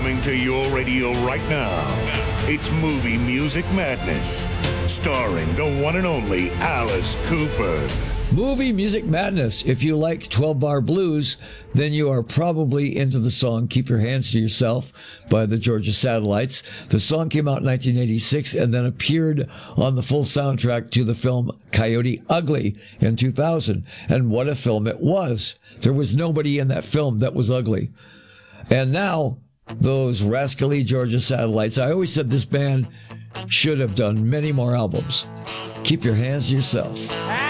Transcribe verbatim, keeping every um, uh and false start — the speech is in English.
Coming to your radio right now, it's Movie Music Madness, starring the one and only Alice Cooper. Movie Music Madness. If you like twelve bar blues, then you are probably into the song Keep Your Hands to Yourself by the Georgia Satellites. The song came out in nineteen eighty-six and then appeared on the full soundtrack to the film Coyote Ugly in two thousand. And what a film it was. There was nobody in that film that was ugly. And now, those rascally Georgia Satellites, I always said this band should have done many more albums. Keep Your Hands to Yourself.